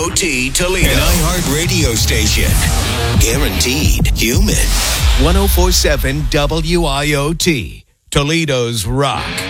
WIOT Toledo. An iHeart radio station. Guaranteed human. 1047 WIOT. Toledo's Rock.